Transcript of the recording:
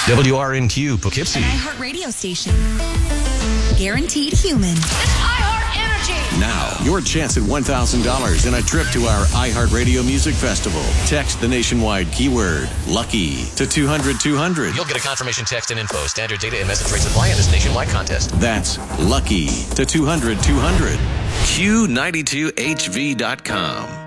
WRNQ Poughkeepsie. An iHeart radio station. Guaranteed human. It's iHeart Energy. Now, your chance at $1,000 and a trip to our iHeartRadio Music Festival. Text the nationwide keyword LUCKY to 200-200. You'll get a confirmation text and info. Standard data and message rates apply in this nationwide contest. That's LUCKY to 200-200. Q92HV.com.